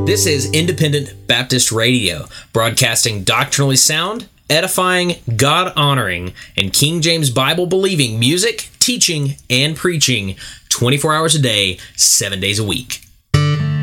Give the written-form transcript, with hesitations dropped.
This is Independent Baptist Radio, broadcasting doctrinally sound, edifying, God-honoring, and King James Bible-believing music, teaching, and preaching 24 hours a day, 7 days a week.